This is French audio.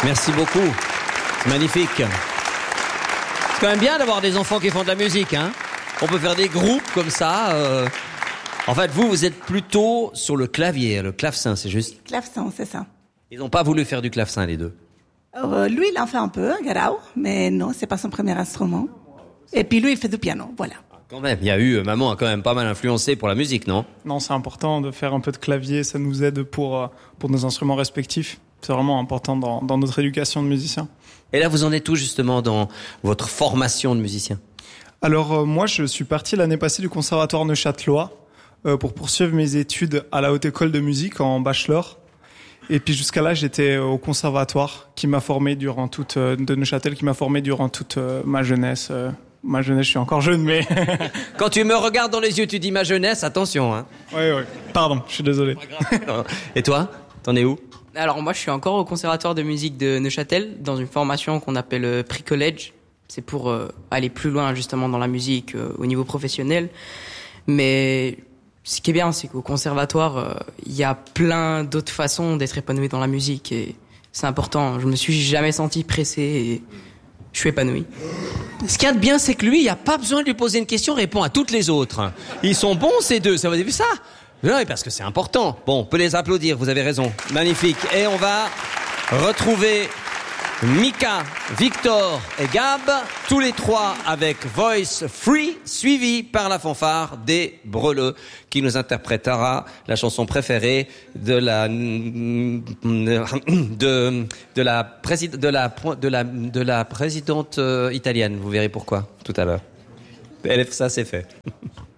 Merci beaucoup. C'est magnifique. C'est quand même bien d'avoir des enfants qui font de la musique, hein. On peut faire des groupes comme ça. En fait, vous êtes plutôt sur le clavier, le clavecin, c'est juste? Clavecin, c'est ça. Ils n'ont pas voulu faire du clavecin, les deux. Lui, il en fait un peu, Garau, mais non, c'est pas son premier instrument. Et puis lui, il fait du piano, voilà. Quand même, maman a quand même pas mal influencé pour la musique, non? Non, c'est important de faire un peu de clavier, ça nous aide pour nos instruments respectifs. C'est vraiment important dans notre éducation de musicien. Et là, vous en êtes où justement dans votre formation de musicien? Alors moi, je suis parti l'année passée du conservatoire neuchâtelois pour poursuivre mes études à la Haute École de musique en bachelor. Et puis jusqu'à là, j'étais au conservatoire qui m'a formé durant de Neuchâtel, qui m'a formé durant toute ma jeunesse. Ma jeunesse, je suis encore jeune, mais... Quand tu me regardes dans les yeux, tu dis ma jeunesse, attention, hein. Oui. Pardon, je suis désolé. Et toi, t'en es où? Alors moi, je suis encore au conservatoire de musique de Neuchâtel, dans une formation qu'on appelle pre-college. C'est pour aller plus loin, justement, dans la musique, au niveau professionnel. Mais ce qui est bien, c'est qu'au conservatoire, il y a plein d'autres façons d'être épanoui dans la musique. Et c'est important. Je me suis jamais senti pressé et je suis épanoui. Ce qu'il y a de bien, c'est que lui, il n'y a pas besoin de lui poser une question, il répond à toutes les autres. Ils sont bons, ces deux. Ça, vous avez vu ça? Oui, parce que c'est important. Bon, on peut les applaudir, vous avez raison. Magnifique. Et on va retrouver Mika, Victor et Gab, tous les trois avec Voice Free, suivi par la fanfare des Breleux, qui nous interprétera la chanson préférée de la présidente italienne. Vous verrez pourquoi tout à l'heure. Ça, c'est fait.